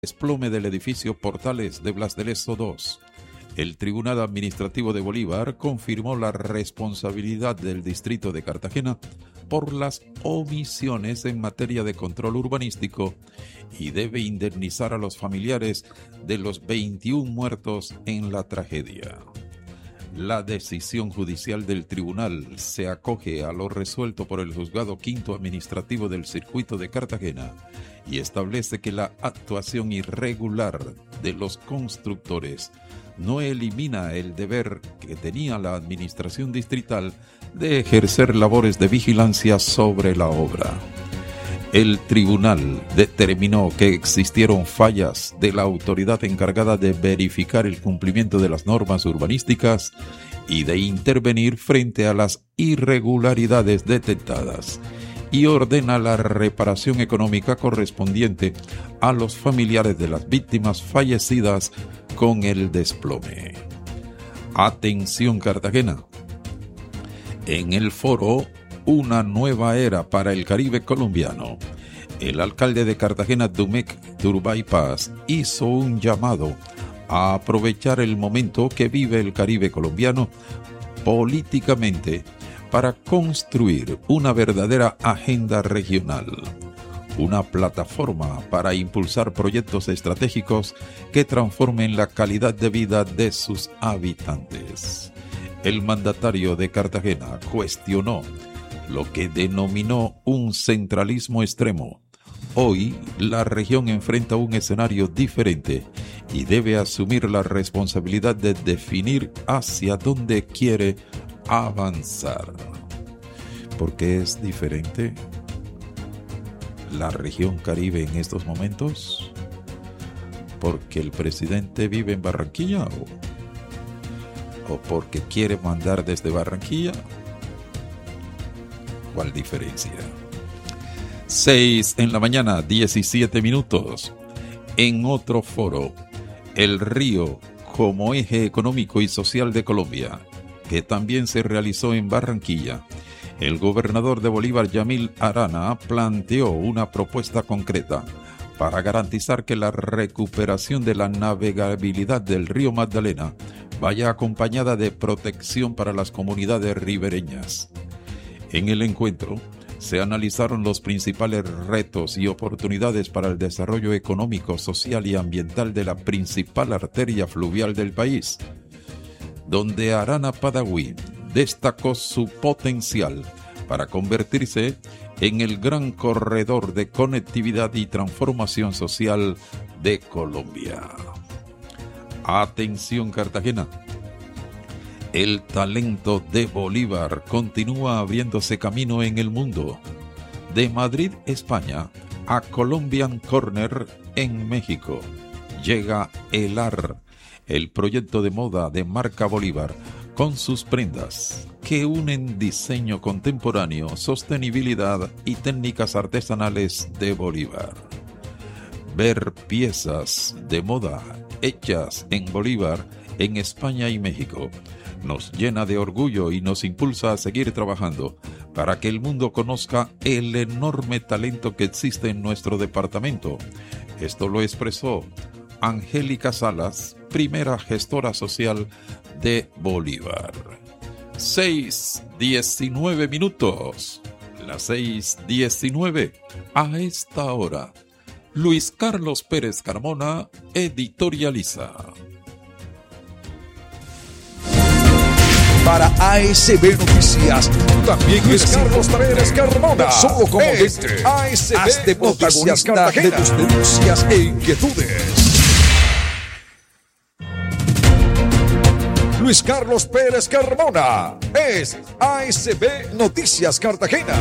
Desplome del edificio Portales de Blas de Lezo II. El Tribunal Administrativo de Bolívar confirmó la responsabilidad del distrito de Cartagena por las omisiones en materia de control urbanístico y debe indemnizar a los familiares de los 21 muertos en la tragedia. La decisión judicial del tribunal se acoge a lo resuelto por el Juzgado Quinto Administrativo del Circuito de Cartagena y establece que la actuación irregular de los constructores no elimina el deber que tenía la administración distrital de ejercer labores de vigilancia sobre la obra. El tribunal determinó que existieron fallas de la autoridad encargada de verificar el cumplimiento de las normas urbanísticas y de intervenir frente a las irregularidades detectadas y ordena la reparación económica correspondiente a los familiares de las víctimas fallecidas con el desplome. Atención Cartagena. En el foro Una nueva era para el Caribe colombiano, el alcalde de Cartagena, Dumec Turbay Paz, hizo un llamado a aprovechar el momento que vive el Caribe colombiano políticamente para construir una verdadera agenda regional, una plataforma para impulsar proyectos estratégicos que transformen la calidad de vida de sus habitantes. El mandatario de Cartagena cuestionó lo que denominó un centralismo extremo. Hoy, la región enfrenta un escenario diferente y debe asumir la responsabilidad de definir hacia dónde quiere avanzar. ¿Por qué es diferente la región Caribe en estos momentos? ¿Porque el presidente vive en Barranquilla o porque quiere mandar desde Barranquilla? ¿Cuál diferencia? 6 en la mañana, 17 minutos. En otro foro, el río como eje económico y social de Colombia, que también se realizó en Barranquilla, el gobernador de Bolívar, Yamil Arana, planteó una propuesta concreta para garantizar que la recuperación de la navegabilidad del río Magdalena vaya acompañada de protección para las comunidades ribereñas. En el encuentro se analizaron los principales retos y oportunidades para el desarrollo económico, social y ambiental de la principal arteria fluvial del país, donde Arana Padawi destacó su potencial para convertirse en el gran corredor de conectividad y transformación social de Colombia. Atención Cartagena. El talento de Bolívar continúa abriéndose camino en el mundo. De Madrid, España, a Colombian Corner en México, llega ELAR, el proyecto de moda de marca Bolívar, con sus prendas que unen diseño contemporáneo, sostenibilidad y técnicas artesanales de Bolívar. Ver piezas de moda hechas en Bolívar, en España y México, nos llena de orgullo y nos impulsa a seguir trabajando para que el mundo conozca el enorme talento que existe en nuestro departamento. Esto lo expresó Angélica Salas, primera gestora social de Bolívar. 6:19 minutos. Las 6:19. A esta hora, Luis Carlos Pérez Carmona editorializa. Para ASB Noticias, también es Carlos Pérez Carmona. Solo como lente, ASB protagonista de tus denuncias e inquietudes. Luis Carlos Pérez Carmona es ASB Noticias Cartagena.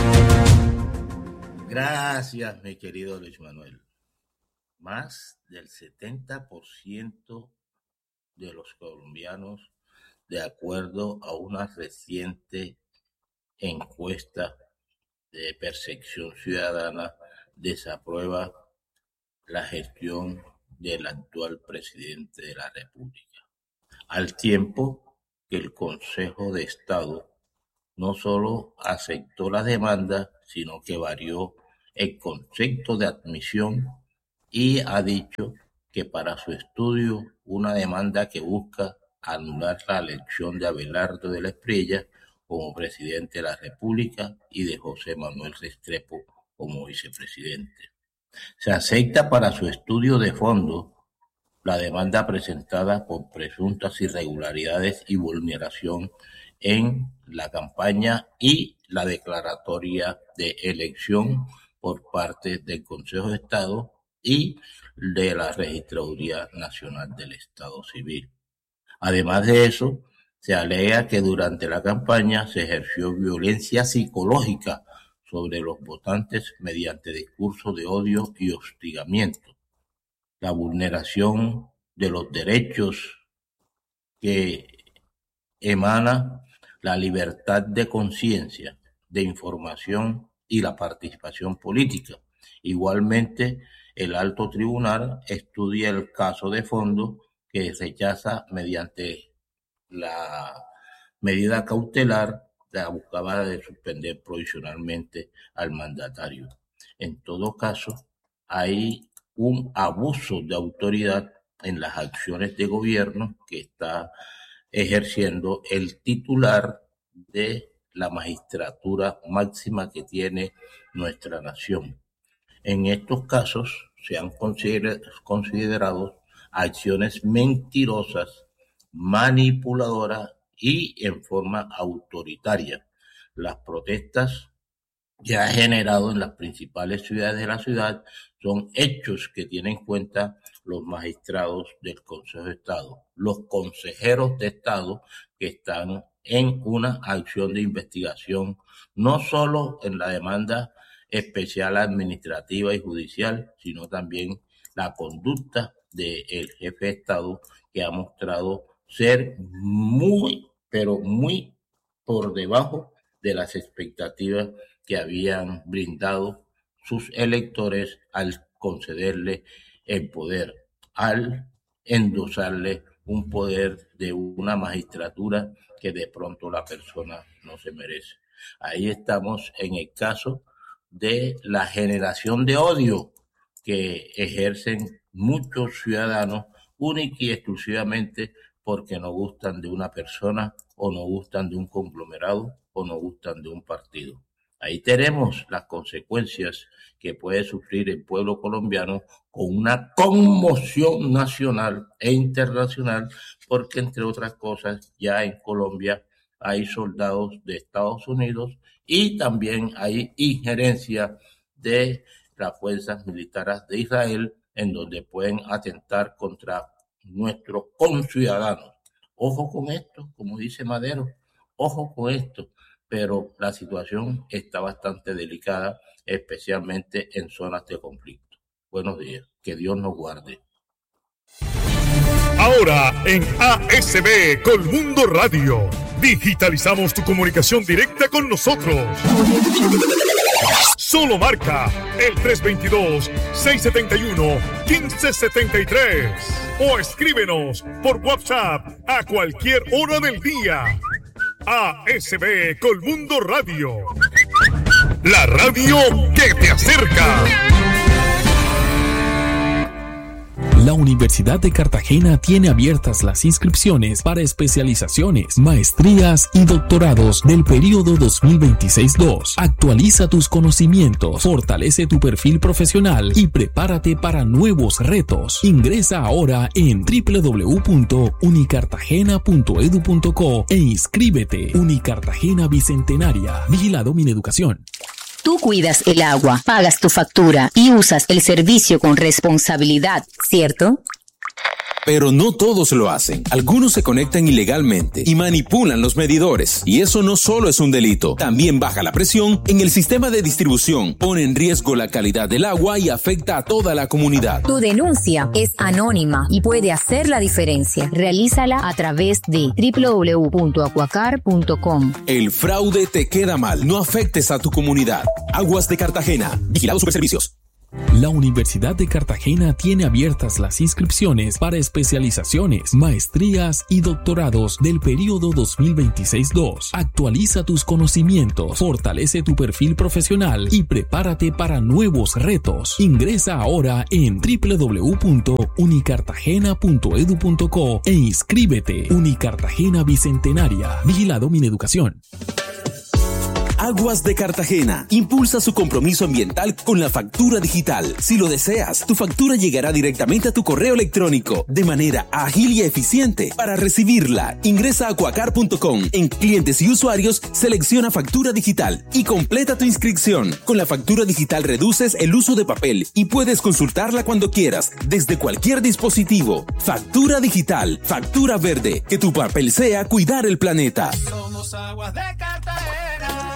Gracias, mi querido Luis Manuel. Más del 70% de los colombianos, de acuerdo a una reciente encuesta de percepción ciudadana, desaprueba la gestión del actual presidente de la República. Al tiempo que el Consejo de Estado no solo aceptó la demanda, sino que varió el concepto de admisión y ha dicho que para su estudio una demanda que busca anular la elección de Abelardo de la Espriella como presidente de la República y de José Manuel Restrepo como vicepresidente. Se acepta para su estudio de fondo la demanda presentada por presuntas irregularidades y vulneración en la campaña y la declaratoria de elección por parte del Consejo de Estado y de la Registraduría Nacional del Estado Civil. Además de eso, se alega que durante la campaña se ejerció violencia psicológica sobre los votantes mediante discursos de odio y hostigamiento, la vulneración de los derechos que emana la libertad de conciencia, de información y la participación política. Igualmente, el alto tribunal estudia el caso de fondo que rechaza mediante la medida cautelar la buscaba de suspender provisionalmente al mandatario. En todo caso, hay un abuso de autoridad en las acciones de gobierno que está ejerciendo el titular de la magistratura máxima que tiene nuestra nación. En estos casos se han considerado acciones mentirosas, manipuladoras y en forma autoritaria. Las protestas que ha generado en las principales ciudades de la ciudad son hechos que tienen en cuenta los magistrados del Consejo de Estado, los consejeros de Estado que están en una acción de investigación, no solo en la demanda especial administrativa y judicial, sino también la conducta del jefe de Estado, que ha mostrado ser muy, pero muy por debajo de las expectativas que habían brindado sus electores al concederle el poder, al endosarle un poder de una magistratura que de pronto la persona no se merece. Ahí estamos en el caso de la generación de odio que ejercen muchos ciudadanos única y exclusivamente porque no gustan de una persona o no gustan de un conglomerado o no gustan de un partido. Ahí tenemos las consecuencias que puede sufrir el pueblo colombiano con una conmoción nacional e internacional, porque entre otras cosas ya en Colombia hay soldados de Estados Unidos y también hay injerencia de las fuerzas militares de Israel en donde pueden atentar contra nuestros conciudadanos. Ojo con esto, como dice Madero, ojo con esto, pero la situación está bastante delicada, especialmente en zonas de conflicto. Buenos días, que Dios nos guarde. Ahora en ASB Colmundo Radio, digitalizamos tu comunicación directa con nosotros. Solo marca el 322-671-1573 o escríbenos por WhatsApp a cualquier hora del día. ASB Colmundo Radio, la radio que te acerca. La Universidad de Cartagena tiene abiertas las inscripciones para especializaciones, maestrías y doctorados del periodo 2026-2. Actualiza tus conocimientos, fortalece tu perfil profesional y prepárate para nuevos retos. Ingresa ahora en www.unicartagena.edu.co e inscríbete. Unicartagena Bicentenaria. Vigilado Mineducación. Tú cuidas el agua, pagas tu factura y usas el servicio con responsabilidad, ¿cierto? Pero no todos lo hacen. Algunos se conectan ilegalmente y manipulan los medidores. Y eso no solo es un delito, también baja la presión en el sistema de distribución, pone en riesgo la calidad del agua y afecta a toda la comunidad. Tu denuncia es anónima y puede hacer la diferencia. Realízala a través de www.acuacar.com. El fraude te queda mal. No afectes a tu comunidad. Aguas de Cartagena. Vigilado Superservicios. La Universidad de Cartagena tiene abiertas las inscripciones para especializaciones, maestrías y doctorados del periodo 2026-2. Actualiza tus conocimientos, fortalece tu perfil profesional y prepárate para nuevos retos. Ingresa ahora en www.unicartagena.edu.co e inscríbete. Unicartagena Bicentenaria. Vigilado Mineducación. Aguas de Cartagena impulsa su compromiso ambiental con la factura digital. Si lo deseas, tu factura llegará directamente a tu correo electrónico de manera ágil y eficiente. Para recibirla, ingresa a cuacar.com. En clientes y usuarios, selecciona factura digital y completa tu inscripción. Con la factura digital reduces el uso de papel y puedes consultarla cuando quieras, desde cualquier dispositivo. Factura digital, factura verde. Que tu papel sea cuidar el planeta. Somos Aguas de Cartagena.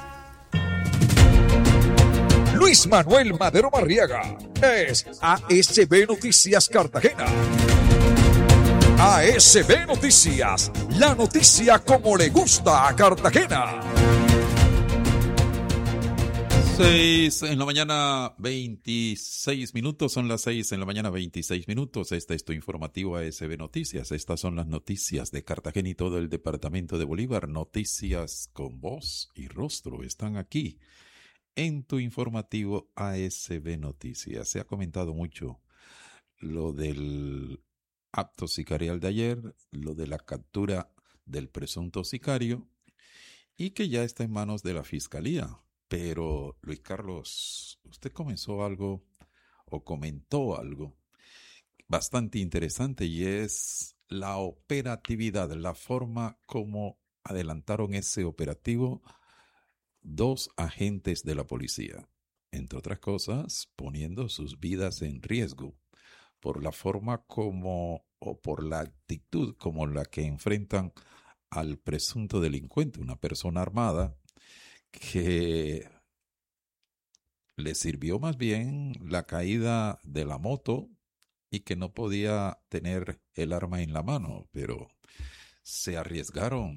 Luis Manuel Madero Barriaga es ASB Noticias Cartagena. ASB Noticias, la noticia como le gusta a Cartagena. 6 en la mañana, 26 minutos, son las 6 en la mañana, 26 minutos. Este es tu informativo ASB Noticias. Estas son las noticias de Cartagena y todo el departamento de Bolívar. Noticias con voz y rostro están aquí en tu informativo ASB Noticias. Se ha comentado mucho lo del acto sicarial de ayer, lo de la captura del presunto sicario y que ya está en manos de la Fiscalía. Pero, Luis Carlos, usted comenzó algo o comentó algo bastante interesante y es la operatividad, la forma como adelantaron ese operativo 2 agentes de la policía, entre otras cosas, poniendo sus vidas en riesgo por la forma como o por la actitud como la que enfrentan al presunto delincuente, una persona armada que le sirvió más bien la caída de la moto y que no podía tener el arma en la mano, pero se arriesgaron,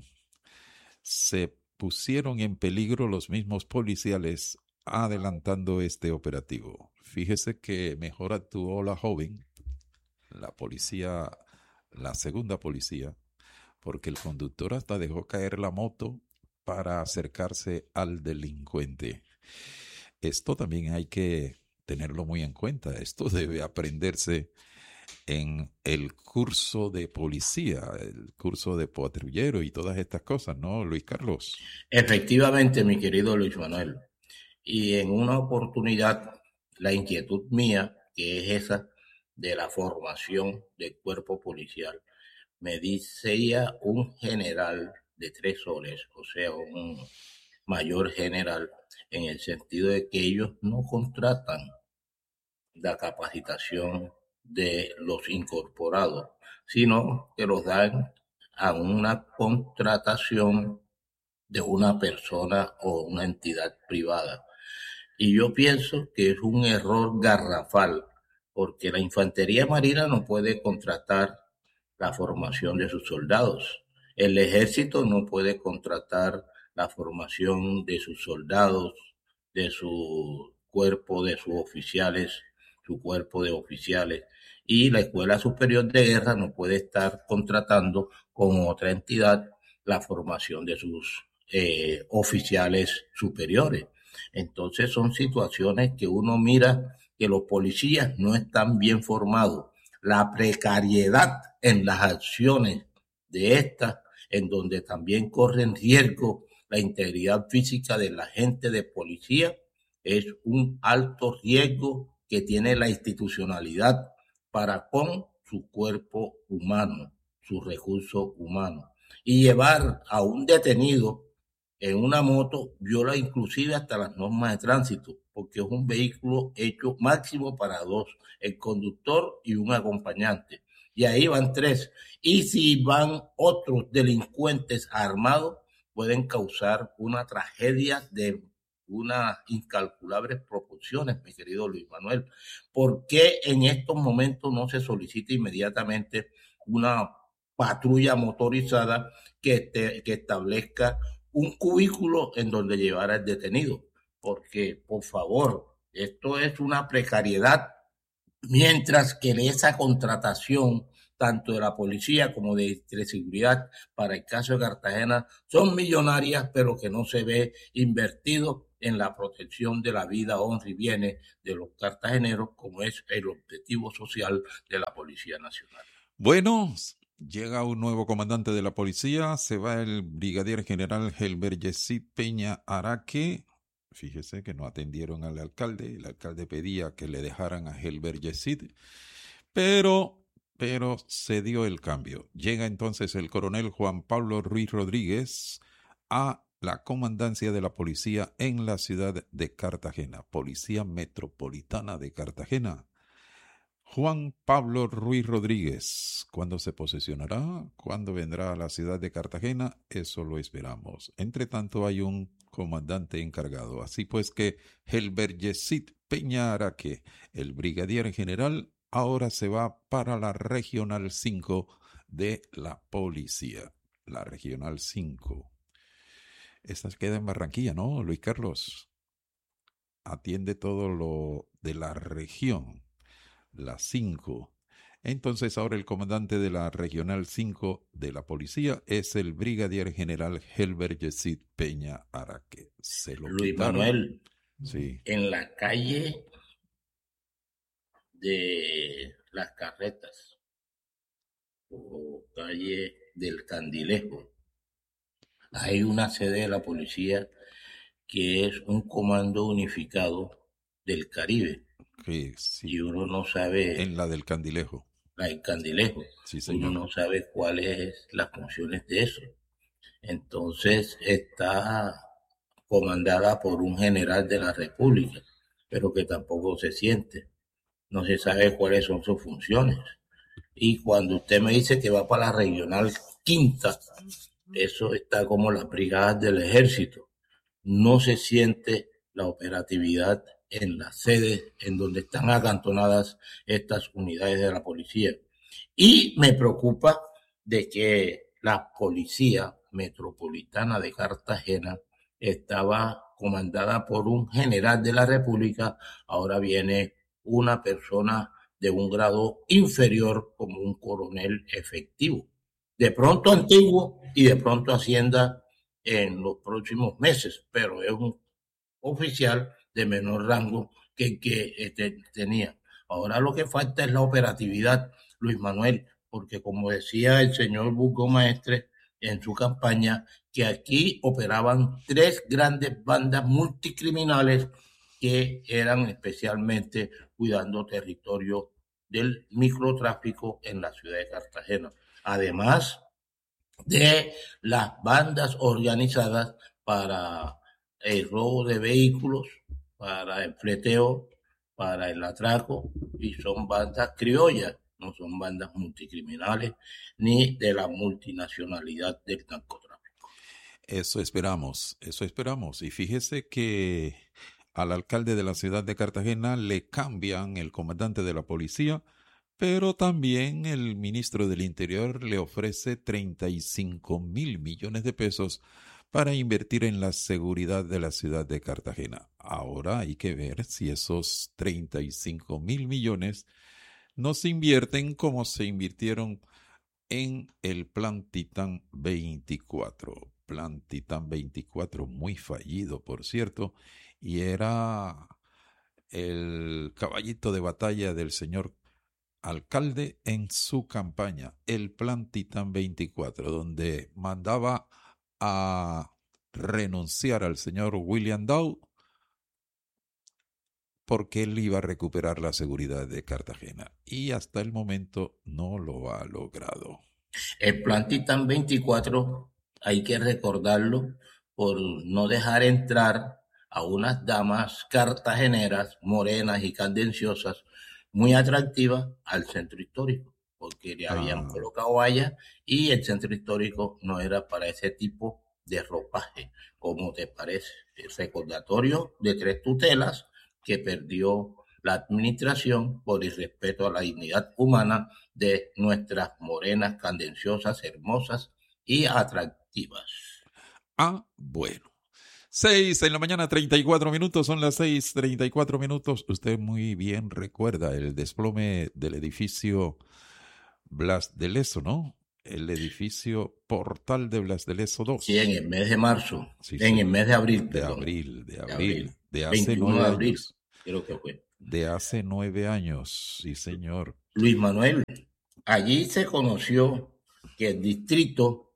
se pusieron en peligro los mismos policiales adelantando este operativo. Fíjese que mejor actuó la joven, la policía, la segunda policía, porque el conductor hasta dejó caer la moto para acercarse al delincuente. Esto también hay que tenerlo muy en cuenta. Esto debe aprenderse en el curso de policía, el curso de patrullero y todas estas cosas, ¿no, Luis Carlos? Efectivamente, mi querido Luis Manuel. Y en una oportunidad, la inquietud mía, que es esa de la formación del cuerpo policial, me decía un general de 3 soles, o sea, un mayor general, en el sentido de que ellos no contratan la capacitación de los incorporados, sino que los dan a una contratación de una persona o una entidad privada. Y yo pienso que es un error garrafal, porque la Infantería Marina no puede contratar la formación de sus soldados. El Ejército no puede contratar la formación de sus soldados, de su cuerpo, de sus oficiales, su cuerpo de oficiales. Y la Escuela Superior de Guerra no puede estar contratando con otra entidad la formación de sus oficiales superiores. Entonces son situaciones que uno mira que los policías no están bien formados. La precariedad en las acciones de estas, en donde también corren riesgo la integridad física de la gente de policía, es un alto riesgo que tiene la institucionalidad para con su cuerpo humano, su recurso humano. Y llevar a un detenido en una moto viola inclusive hasta las normas de tránsito, porque es un vehículo hecho máximo para 2, el conductor y un acompañante. Y ahí van 3. Y si van otros delincuentes armados, pueden causar una tragedia de unas incalculables proporciones, mi querido Luis Manuel. ¿Por qué en estos momentos no se solicita inmediatamente una patrulla motorizada que establezca un cubículo en donde llevar al detenido? Porque, por favor, Esto es una precariedad, mientras que esa contratación tanto de la policía como de seguridad para el caso de Cartagena son millonarias, pero que no se ve invertido en la protección de la vida, honra y bienes de los cartageneros, como es el objetivo social de la Policía Nacional. Bueno, llega un nuevo comandante de la policía, se va el brigadier general Helber Yesid Peña Araque. Fíjese que no atendieron al alcalde, el alcalde pedía que le dejaran a Helber Yesid, pero se dio el cambio. Llega entonces el coronel Juan Pablo Ruiz Rodríguez a la comandancia de la policía en la ciudad de Cartagena, Policía Metropolitana de Cartagena. Juan Pablo Ruiz Rodríguez, ¿cuándo se posesionará? ¿Cuándo vendrá a la ciudad de Cartagena? Eso lo esperamos. Entre tanto, hay un comandante encargado. Así pues que Helber Yesid Peña Araque, el brigadier general, ahora se va para la Regional 5 de la policía. La Regional 5. Esta queda en Barranquilla, ¿no, Luis Carlos? Atiende todo lo de la región. La 5. Entonces ahora el comandante de la Regional 5 de la policía es el brigadier general Helber Yesid Peña Araque. Se lo Luis quitaron. Manuel, Sí. En la calle de las Carretas o calle del Candilejo hay una sede de la policía que es un comando unificado del Caribe. Sí. Y uno no sabe, En la del Candilejo. la del Candilejo, Sí, señor. uno no sabe cuáles las funciones de eso. Entonces está comandada por un general de la República, pero que tampoco se siente. No se sabe cuáles son sus funciones. Y cuando usted me dice que va para la Regional Quinta, eso está como las brigadas del ejército. No se siente la operatividad en las sedes en donde están acantonadas estas unidades de la policía. Y me preocupa de que la Policía Metropolitana de Cartagena estaba comandada por un general de la República, ahora viene una persona de un grado inferior como un coronel efectivo. De pronto antiguo y de pronto Hacienda en los próximos meses, pero es un oficial de menor rango que tenía. Ahora lo que falta es la operatividad, Luis Manuel, porque como decía el señor Burgomaestre en su campaña, que aquí operaban 3 grandes bandas multicriminales que eran especialmente cuidando territorio del microtráfico en la ciudad de Cartagena. Además de las bandas organizadas para el robo de vehículos, para el fleteo, para el atraco, y son bandas criollas, no son bandas multicriminales ni de la multinacionalidad del narcotráfico. Eso esperamos. Y fíjese que al alcalde de la ciudad de Cartagena le cambian el comandante de la policía, pero también el ministro del Interior le ofrece 35,000 millones de pesos para invertir en la seguridad de la ciudad de Cartagena. Ahora hay que ver si esos 35,000 millones no se invierten como se invirtieron en el Plan Titán 24. Plan Titán 24, muy fallido, por cierto, y era el caballito de batalla del señor alcalde en su campaña, el Plan Titán 24, donde mandaba a renunciar al señor William Dow porque él iba a recuperar la seguridad de Cartagena, y hasta el momento no lo ha logrado. El Plan Titán 24 hay que recordarlo por no dejar entrar a unas damas cartageneras, morenas y candenciosas, muy atractivas al centro histórico, porque le habían colocado vallas y el centro histórico no era para ese tipo de ropaje, como te parece. El recordatorio de 3 tutelas que perdió la administración por irrespeto a la dignidad humana de nuestras morenas, candenciosas, hermosas y atractivas. Bueno. 6 de la mañana, 34 minutos, son las 6:34. Usted muy bien recuerda el desplome del edificio Blas de Lezo, ¿no? El edificio Portal de Blas de Lezo 2. Sí, en el mes de marzo, Sí, en sí. el mes de abril, De perdón. abril, de hace 21 9 de abril, años. creo que fue. De hace 9 años, sí señor. Luis Manuel, allí se conoció que el distrito,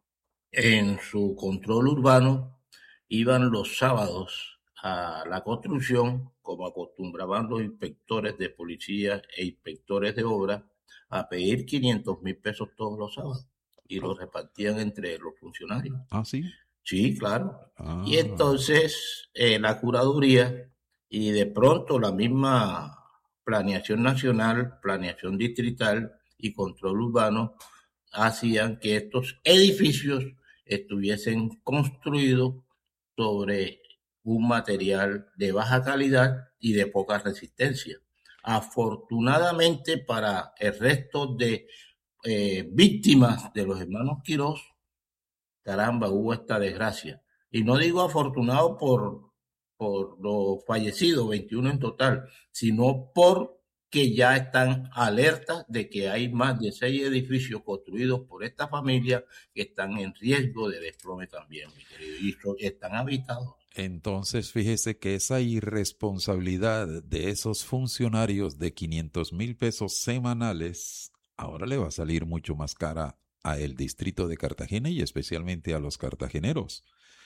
en su control urbano, iban los sábados a la construcción, como acostumbraban los inspectores de policía e inspectores de obra, a pedir 500,000 pesos todos los sábados y los repartían entre los funcionarios. ¿Ah, sí? Sí, claro. Ah. Y entonces la curaduría y de pronto la misma planeación nacional, planeación distrital y control urbano hacían que estos edificios estuviesen construidos sobre un material de baja calidad y de poca resistencia. Afortunadamente para el resto de víctimas de los hermanos Quirós, caramba, hubo esta desgracia. Y no digo afortunado por los fallecidos, 21 en total, sino porque ya están alertas de que hay más de 6 edificios construidos por esta familia que están en riesgo de desplome también, mi querido, y están habitados. Entonces, fíjese que esa irresponsabilidad de esos funcionarios de 500,000 pesos semanales ahora le va a salir mucho más cara a el distrito de Cartagena y especialmente a los cartageneros,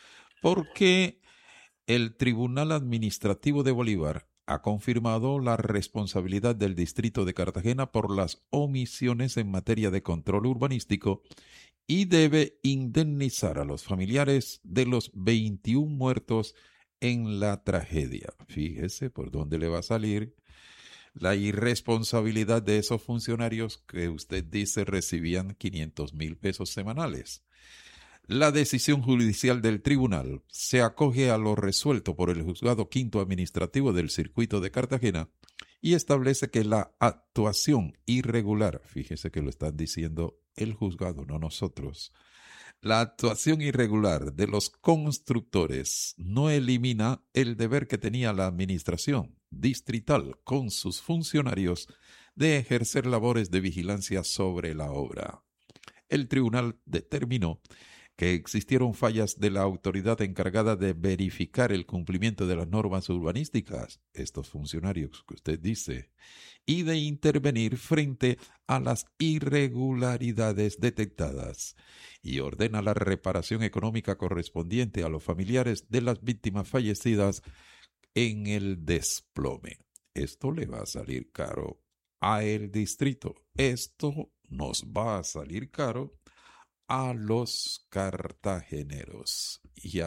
porque el Tribunal Administrativo de Bolívar ha confirmado la responsabilidad del distrito de Cartagena por las omisiones en materia de control urbanístico y debe indemnizar a los familiares de los 21 muertos en la tragedia. Fíjese por dónde le va a salir la irresponsabilidad de esos funcionarios que usted dice recibían 500,000 pesos semanales. La decisión judicial del tribunal se acoge a lo resuelto por el Juzgado Quinto Administrativo del Circuito de Cartagena y establece que la actuación irregular, fíjese que lo están diciendo el juzgado, no nosotros, la actuación irregular de los constructores no elimina el deber que tenía la administración distrital con sus funcionarios de ejercer labores de vigilancia sobre la obra. El tribunal determinó que existieron fallas de la autoridad encargada de verificar el cumplimiento de las normas urbanísticas, estos funcionarios que usted dice, y de intervenir frente a las irregularidades detectadas, y ordena la reparación económica correspondiente a los familiares de las víctimas fallecidas en el desplome. Esto le va a salir caro a el distrito. Esto nos va a salir caro a los cartageneros. Y